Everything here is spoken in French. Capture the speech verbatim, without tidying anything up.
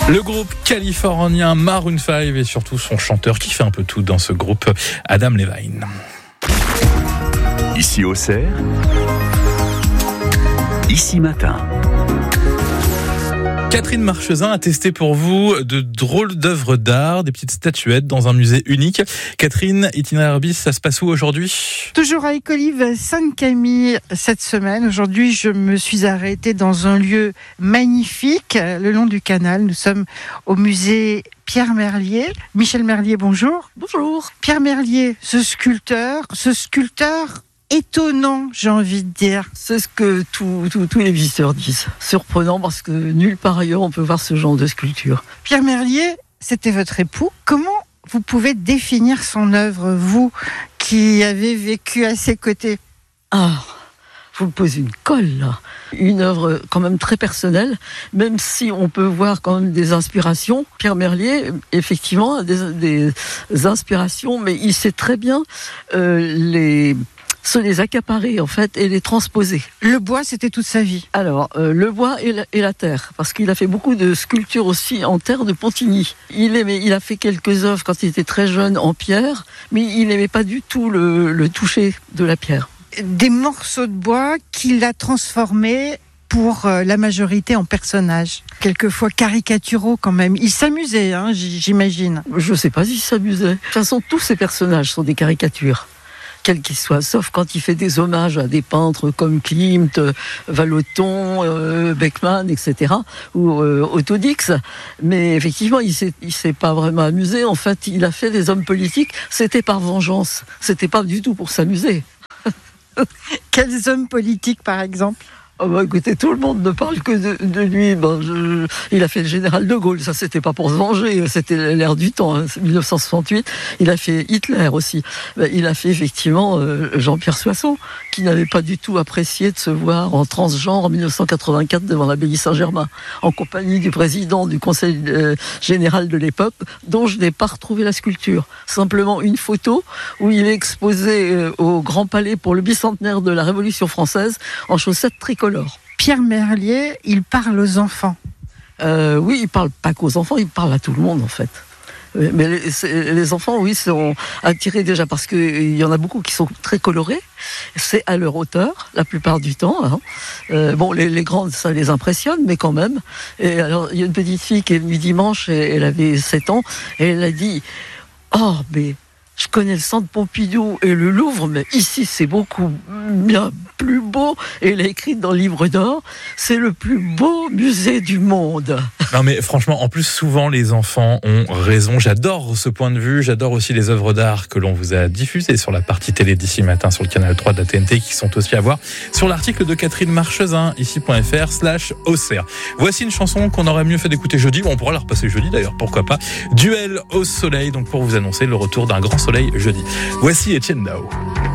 Le groupe californien Maroon cinq et surtout son chanteur qui fait un peu tout dans ce groupe, Adam Levine. Ici Auxerre, ici matin. Catherine Marchesin a testé pour vous de drôles d'œuvres d'art, des petites statuettes dans un musée unique. Catherine, itinéraire bis, ça se passe où aujourd'hui ? Toujours à Écolives Sainte-Camille cette semaine. Aujourd'hui, je me suis arrêtée dans un lieu magnifique, le long du canal. Nous sommes au musée Pierre Merlier. Michel Merlier, bonjour. Bonjour. Pierre Merlier, ce sculpteur, ce sculpteur étonnant, j'ai envie de dire. C'est ce que tous tout, tous les visiteurs disent. Surprenant parce que nulle part ailleurs on peut voir ce genre de sculpture. Pierre Merlier, c'était votre époux. Comment vous pouvez définir son œuvre, vous qui avez vécu à ses côtés ? Ah, vous me posez une colle là. Une œuvre quand même très personnelle, même si on peut voir quand même des inspirations. Pierre Merlier, effectivement, a des, des inspirations, mais il sait très bien euh, les... se les accaparer en fait et les transposer. Le bois, c'était toute sa vie. Alors, euh, le bois et la, et la terre, parce qu'il a fait beaucoup de sculptures aussi en terre de Pontigny. Il aimait, il a fait quelques œuvres quand il était très jeune en pierre, mais il n'aimait pas du tout le, le toucher de la pierre. Des morceaux de bois qu'il a transformés pour la majorité en personnages, quelquefois caricaturaux quand même. Il s'amusait, hein, j'imagine. Je ne sais pas s'il s'amusait. De toute façon, tous ces personnages sont des caricatures. Quel qu'il soit, sauf quand il fait des hommages à des peintres comme Klimt, Vallotton, euh, Beckmann, et cetera, ou euh, Otto Dix. Mais effectivement, il s'est, il s'est pas vraiment amusé. En fait, il a fait des hommes politiques. C'était par vengeance. C'était pas du tout pour s'amuser. Quels hommes politiques, par exemple ? Oh bah écoutez, tout le monde ne parle que de, de lui. Ben je, il a fait le général de Gaulle, ça c'était pas pour se venger, c'était l'ère du temps, hein, dix-neuf cent soixante-huit. Il a fait Hitler aussi. Ben, il a fait effectivement euh, Jean-Pierre Soissons, qui n'avait pas du tout apprécié de se voir en transgenre en dix-neuf cent quatre-vingt-quatre devant l'abbaye Saint-Germain, en compagnie du président du conseil euh, général de l'époque, dont je n'ai pas retrouvé la sculpture. Simplement une photo où il est exposé euh, au Grand Palais pour le bicentenaire de la Révolution française en chaussettes tricolores. Pierre Merlier, il parle aux enfants. Euh, oui, il parle pas qu'aux enfants, il parle à tout le monde en fait. Mais les, les enfants, oui, sont attirés déjà parce qu'il y en a beaucoup qui sont très colorés. C'est à leur hauteur, la plupart du temps. Hein. Euh, bon, les, les grandes, ça les impressionne, mais quand même. Et alors, il y a une petite fille qui est venue dimanche, et elle avait sept ans, et elle a dit « Oh, mais... je connais le centre Pompidou et le Louvre, mais ici c'est beaucoup bien plus beau. » Et elle a écrit dans le livre d'or, c'est le plus beau musée du monde. Non mais franchement, en plus souvent les enfants ont raison. J'adore ce point de vue. J'adore aussi les œuvres d'art que l'on vous a diffusées sur la partie télé d'ici matin sur le canal trois de la T N T, qui sont aussi à voir sur l'article de Catherine Marchesin, ici.fr slash Auxerre. Voici une chanson qu'on aurait mieux fait d'écouter jeudi. Bon, on pourra la repasser jeudi d'ailleurs, pourquoi pas. Duel au soleil, donc pour vous annoncer le retour d'un grand soleil jeudi. Voici Etienne Dao.